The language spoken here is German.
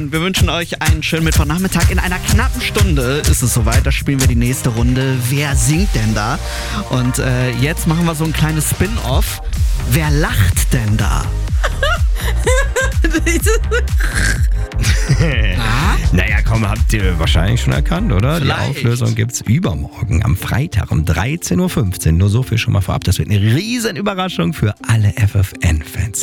Wir wünschen euch einen schönen Mittwochnachmittag. In einer knappen Stunde ist es soweit. Da spielen wir die nächste Runde. Wer singt denn da? Und jetzt machen wir so ein kleines Spin-Off. Wer lacht denn da? Naja, komm, habt ihr wahrscheinlich schon erkannt, oder? Vielleicht. Die Auflösung gibt's übermorgen am Freitag um 13.15 Uhr. Nur so viel schon mal vorab. Das wird eine riesen Überraschung für alle FFN-Fans.